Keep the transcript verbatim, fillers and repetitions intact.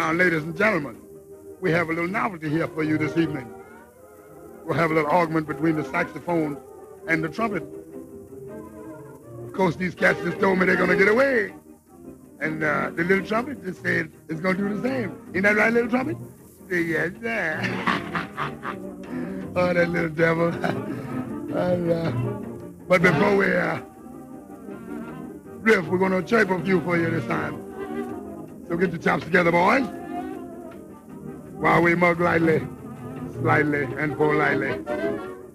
Now, ladies and gentlemen, we have a little novelty here for you this evening. We'll have a little argument between the saxophone and the trumpet. Of course, these cats just told me they're going to get away. And uh, the little trumpet just said it's going to do the same. Ain't that right, little trumpet? Say, yes, sir. Oh, that little devil. And, uh, but before we uh, riff, we're going to chirp a few for you this time. So get your chops together, boys, while we mug lightly, slightly, and politely.